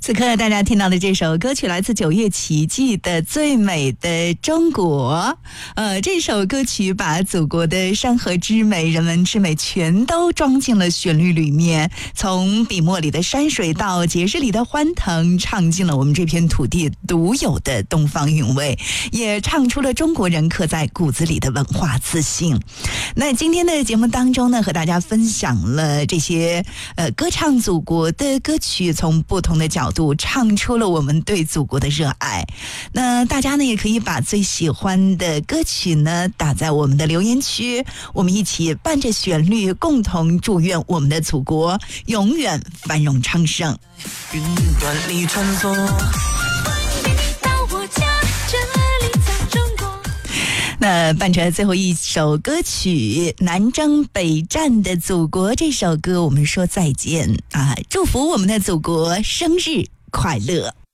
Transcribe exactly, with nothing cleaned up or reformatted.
此刻大家听到的这首歌曲来自九月奇迹的《最美的中国》。呃，这首歌曲把祖国的山河之美、人文之美全都装进了旋律里面，从笔墨里的山水到节日里的欢腾，唱进了我们这片土地独有的东方韵味，也唱出了中国人刻在骨子里的文化自信。那今天的节目当中呢，和大家分享了这些呃歌唱祖国的歌曲，从不同的角度唱出了我们对祖国的热爱。那大家呢也可以把最喜欢的歌曲呢打在我们的留言区，我们一起伴着旋律，共同祝愿我们的祖国永远繁荣昌盛。 云端里穿梭， 到我家，这里在中国。 那伴着最后一首歌曲《南征北战的祖国》这首歌，我们说再见啊！祝福我们的祖国生日快乐。